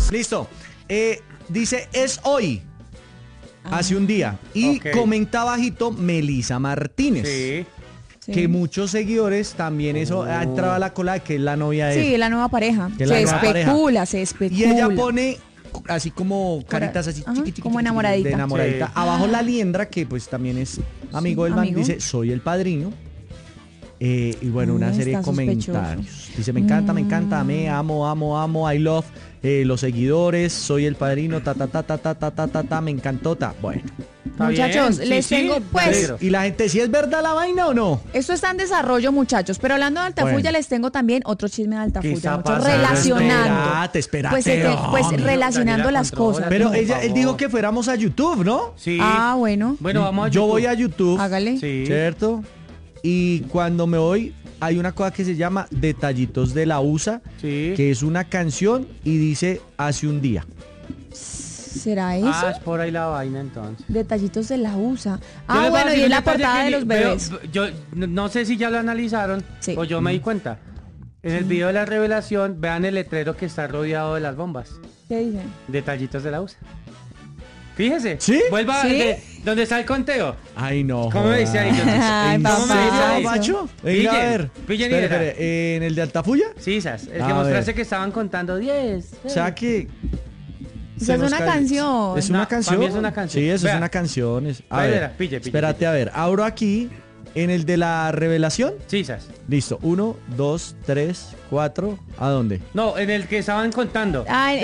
Listo. Dice, es hoy. Hace un día. Y comenta bajito Melissa Martínez. Sí. Que muchos seguidores también eso ha entrado a la cola de que es la novia de él. Sí, la nueva pareja. Se especula. Y ella pone así como caritas así chiquititas. Como enamoradita. De enamoradita. Sí. Abajo la liendra, que pues también es amigo del man, dice, soy el padrino. Y bueno, una serie de comentarios. Dice, me encanta, me amo, I love los seguidores, soy el padrino, me encantó, Bueno. Muchachos, bien. les tengo pues... ¿Y la gente si es verdad la vaina o no? Esto está en desarrollo, muchachos, pero hablando de Altafulla les tengo también otro chisme de Altafulla, relacionando. Espérate. Pues relacionando las cosas. Pero él dijo que fuéramos a YouTube, ¿no? Sí. Bueno. Bueno, vamos a YouTube. Yo voy a YouTube. Hágale. Sí. ¿Cierto? Y cuando me voy, hay una cosa que se llama Detallitos de la USA, que es una canción y dice hace un día. ¿Será eso? Es por ahí la vaina entonces. Detallitos de la USA. Bueno, y en la portada de los bebés. Yo no sé si ya lo analizaron o yo me di cuenta. En el video de la revelación, vean el letrero que está rodeado de las bombas. ¿Qué dicen? Detallitos de la USA. Fíjese. ¿Sí? Vuelva ¿dónde está el conteo? Ay, no. ¿Cómo me dice ahí? Ay, papá. Macho? Venga, a ver. Espere, ¿en el de Altafulla? Sí, el que mostraste que estaban contando 10. O sea que... Es una canción. ¿Es una canción? Para mí es una canción. Sí, eso es una canción. A ver, espérate, a ver. Abro aquí, en el de la revelación. Sí, Listo. 1, 2, 3, 4. ¿A dónde? No, en el que estaban contando.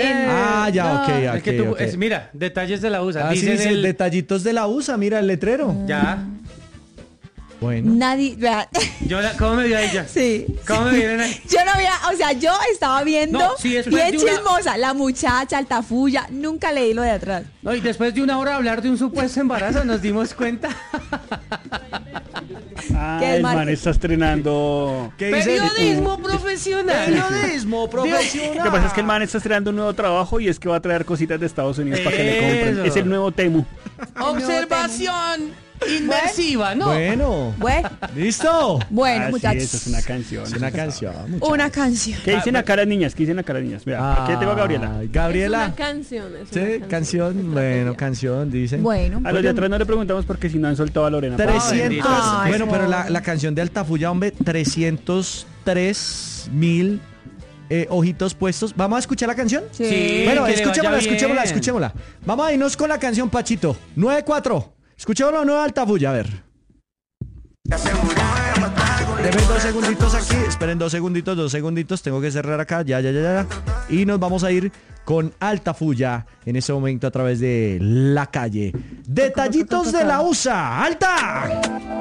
Ok. Mira, detalles de la USA. Dice detallitos de la USA, mira el letrero. Ya. Bueno. Nadie... ¿Cómo me vio ella? Sí. ¿Cómo me vieron ahí? Yo no había... O sea, yo estaba viendo bien de chismosa. La muchacha, Altafulla. Nunca leí lo de atrás. No, y después de una hora de hablar de un supuesto embarazo nos dimos cuenta. El man está estrenando... Periodismo profesional. Periodismo profesional. Lo que pasa es que el man está estrenando un nuevo trabajo y es que va a traer cositas de Estados Unidos para que le compren. Es el nuevo Temu. Observación inmersiva, ¿no? Bueno. ¿Listo? Bueno, muchachos. Eso es una canción. Es una canción. Una canción. ¿Qué dicen acá las niñas? Mira, ¿qué tengo a Gabriela? Gabriela. Es una canción. Canción. Bueno, canción, dicen. Bueno. A los de atrás no le preguntamos porque si no han soltado a Lorena. 300. Bueno, pero la canción de Altafulla, hombre, 303,000 ojitos puestos. ¿Vamos a escuchar la canción? Sí. Bueno, escuchémosla. Vamos a irnos con la canción, Pachito. 9-4. Escuchémoslo, no Altafulla, a ver. Esperen 2 segunditos aquí. Esperen 2 segunditos. Tengo que cerrar acá. Ya. Y nos vamos a ir con Altafulla en este momento a través de La Calle. Detallitos de la USA. ¡Alta!